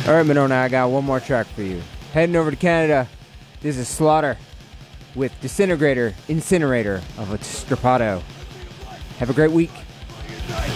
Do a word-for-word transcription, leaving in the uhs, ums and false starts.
All right, Monona, I got one more track for you. Heading over to Canada. This is Slaughter with Disintegrator, Incinerator of a Strapato. Have a great week.